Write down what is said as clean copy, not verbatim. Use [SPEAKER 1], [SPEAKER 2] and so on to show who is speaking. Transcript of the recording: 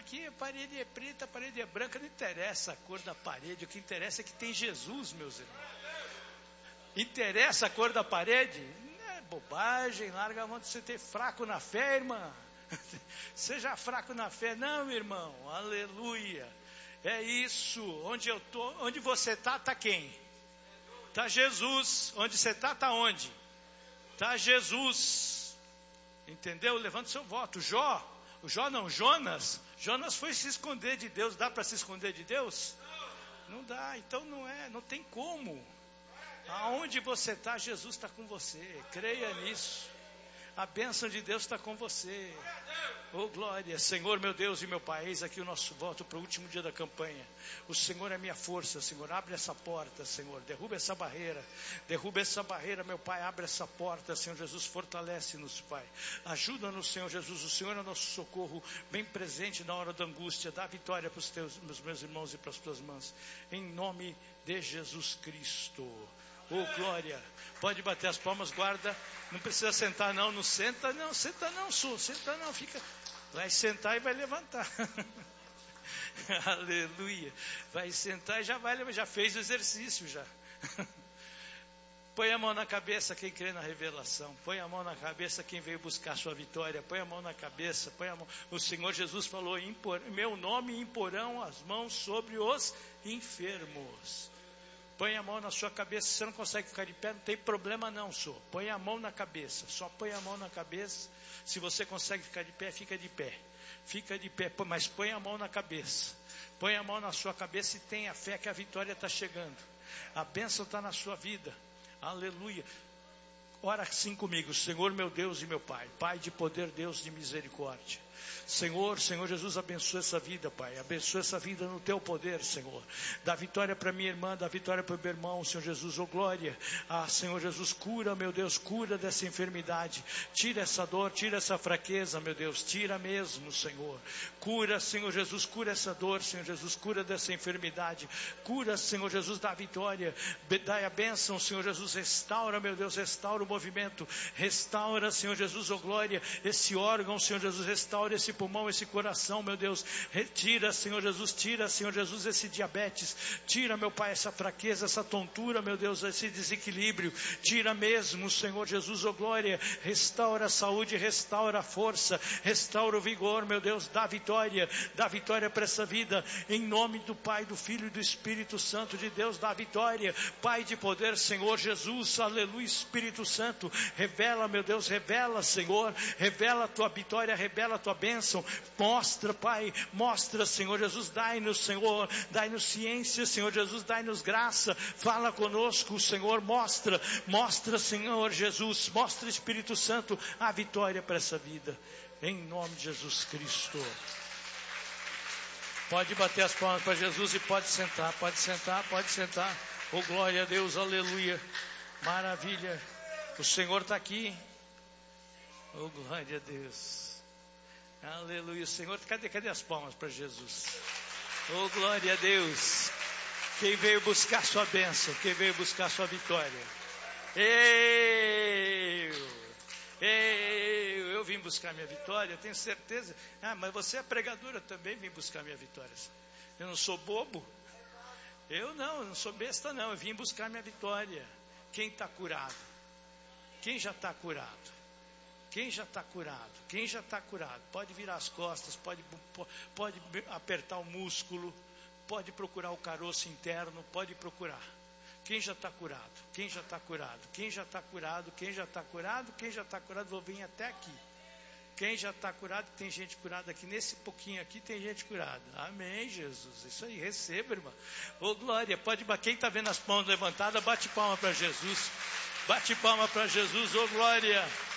[SPEAKER 1] porque a parede é preta, a parede é branca, não interessa a cor da parede, o que interessa é que tem Jesus, meus irmãos. Interessa a cor da parede? Não é bobagem, larga a mão de você ter fraco na fé, irmã. Seja fraco na fé, não, irmão, aleluia. É isso, onde você está quem? Está Jesus. Onde você está onde? Está Jesus. Entendeu? Levanta o seu voto. Jonas foi se esconder de Deus. Dá para se esconder de Deus? Não dá, então não tem como. Aonde você está, Jesus está com você. Creia nisso. A bênção de Deus está com você. Oh glória, Senhor meu Deus e meu Pai, eis aqui o nosso voto para o último dia da campanha. O Senhor é minha força, Senhor, abre essa porta, Senhor, derruba essa barreira, meu Pai, abre essa porta, Senhor Jesus, fortalece-nos, Pai, ajuda-nos, Senhor Jesus, o Senhor é o nosso socorro, bem presente na hora da angústia, dá vitória para os meus irmãos e para as tuas mãos, em nome de Jesus Cristo. Oh glória, pode bater as palmas, guarda, não precisa sentar não, senta não, fica, vai sentar e vai levantar, aleluia, vai sentar e já fez o exercício já, põe a mão na cabeça quem crê na revelação, põe a mão na cabeça quem veio buscar sua vitória, põe a mão na cabeça, o Senhor Jesus falou, em meu nome imporão as mãos sobre os enfermos. Põe a mão na sua cabeça, se você não consegue ficar de pé, não tem problema não, senhor. Põe a mão na cabeça, só põe a mão na cabeça. Se você consegue ficar de pé, fica de pé. Fica de pé, mas põe a mão na cabeça. Põe a mão na sua cabeça e tenha fé que a vitória está chegando. A bênção está na sua vida. Aleluia. Ora assim comigo, Senhor meu Deus e meu Pai, Pai de poder, Deus de misericórdia. Senhor Jesus, abençoa essa vida, Pai, abençoa essa vida no teu poder, Senhor, dá vitória para minha irmã, dá vitória para o meu irmão, Senhor Jesus, oh glória, Senhor Jesus, cura, meu Deus, cura dessa enfermidade, tira essa dor, tira essa fraqueza, meu Deus, tira mesmo, Senhor, cura, Senhor Jesus, cura essa dor, Senhor Jesus, cura dessa enfermidade, cura, Senhor Jesus, dá vitória, dá a bênção, Senhor Jesus, restaura, meu Deus, restaura o movimento, restaura, Senhor Jesus, oh glória, esse órgão, Senhor Jesus, restaura esse pulmão, esse coração, meu Deus, retira, Senhor Jesus, esse diabetes, tira, meu Pai, essa fraqueza, essa tontura, meu Deus, esse desequilíbrio, tira mesmo, Senhor Jesus, oh glória, restaura a saúde, restaura a força, restaura o vigor, meu Deus, dá vitória para essa vida, em nome do Pai, do Filho e do Espírito Santo de Deus, dá vitória, Pai de poder, Senhor Jesus, aleluia, Espírito Santo, revela, meu Deus, revela, Senhor, revela a tua vitória, revela a tua bênção, mostra, Pai, mostra, Senhor Jesus, dai-nos, Senhor, dai-nos ciência, Senhor Jesus, dai-nos graça, fala conosco, Senhor, mostra, Senhor Jesus, mostra, Espírito Santo, a vitória para essa vida, em nome de Jesus Cristo. Pode bater as palmas para Jesus e pode sentar, oh glória a Deus, aleluia, maravilha, o Senhor está aqui, oh glória a Deus. Aleluia, Senhor, cadê as palmas para Jesus? Oh, glória a Deus. Quem veio buscar sua bênção, quem veio buscar sua vitória? Eu vim buscar minha vitória, eu tenho certeza. Mas você é pregadora, também vim buscar minha vitória. Eu não sou bobo. Eu não sou besta não, eu vim buscar minha vitória. Quem está curado? Quem já está curado? Quem já está curado, pode virar as costas, pode apertar o músculo, pode procurar o caroço interno, pode procurar. Quem já está curado, vou vir até aqui. Quem já está curado, tem gente curada aqui, nesse pouquinho aqui tem gente curada. Amém, Jesus, isso aí, receba, irmão. Ô glória, quem está vendo as palmas levantadas, bate palma para Jesus, ô glória.